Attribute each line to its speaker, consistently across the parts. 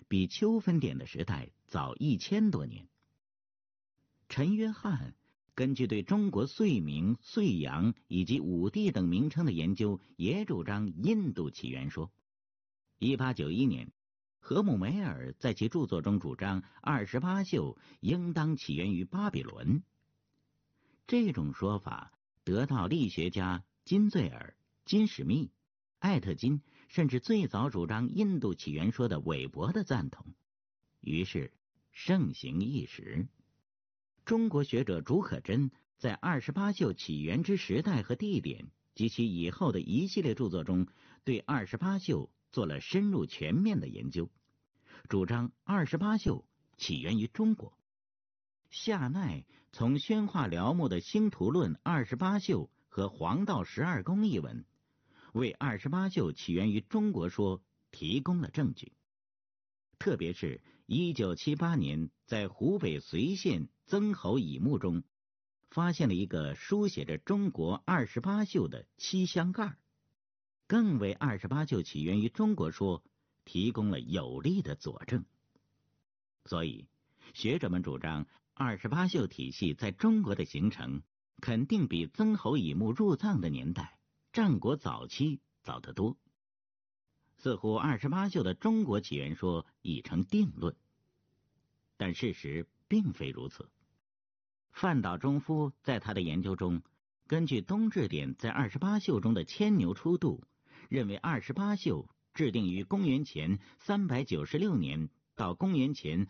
Speaker 1: 比秋分点的时代早1000多年。陈约翰根据对中国岁明、岁阳以及武帝等名称的研究，也主张印度起源说。1891年，何姆梅尔在其著作中主张28宿应当起源于巴比伦。这种说法得到力学家金醉尔、金史密、艾特金，甚至最早主张印度起源说的韦伯的赞同，于是盛行一时。中国学者竺可桢在28宿起源之时代和地点及其以后的一系列著作中，对28宿做了深入全面的研究，主张28宿起源于中国。夏奈从宣化辽墓的星图论28宿和黄道12宫一文，为28宿起源于中国说提供了证据。特别是1978年在湖北随县曾侯乙墓中，发现了一个书写着中国28宿的漆箱盖，更为28宿起源于中国说提供了有力的佐证。所以学者们主张28宿体系在中国的形成肯定比曾侯乙墓入葬的年代战国早期早得多，似乎28宿的中国起源说已成定论。但事实并非如此。范岛中夫在他的研究中，根据冬至点在28宿中的牵牛出度，认为28宿制定于公元前396年到公元前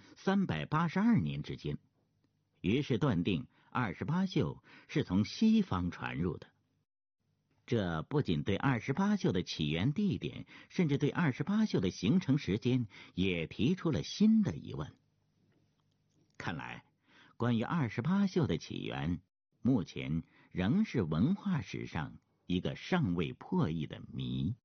Speaker 1: 382年之间，于是断定28宿是从西方传入的。这不仅对28宿的起源地点，甚至对28宿的形成时间也提出了新的疑问。看来关于28宿的起源，目前仍是文化史上一个尚未破译的谜。